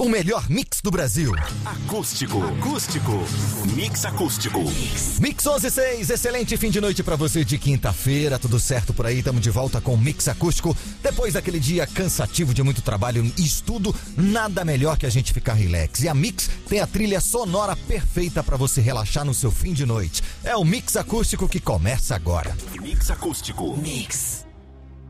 O melhor mix do Brasil. Acústico. Mix acústico. Mix 11:06, excelente fim de noite pra você de quinta-feira, tudo certo por aí, tamo de volta com o Mix Acústico. Depois daquele dia cansativo de muito trabalho e estudo, nada melhor que a gente ficar relax. E a Mix tem a trilha sonora perfeita pra você relaxar no seu fim de noite. É o Mix Acústico que começa agora. Mix acústico. Mix.